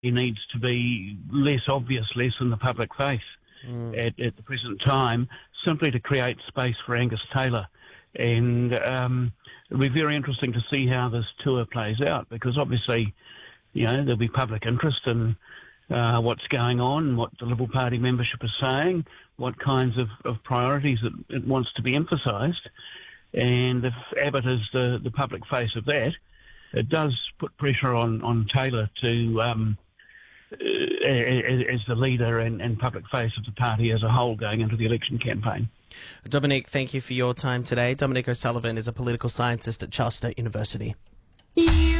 he needs to be less obvious, less in the public face at the present time, simply to create space for Angus Taylor. And it'll be very interesting to see how this tour plays out, because obviously, there'll be public interest in what's going on, what the Liberal Party membership is saying, what kinds of priorities it wants to be emphasised. And if Abbott is the public face of that, it does put pressure on Taylor to, as the leader and public face of the party as a whole going into the election campaign. Dominic, thank you for your time today. Dominic O'Sullivan is a political scientist at Charles State University.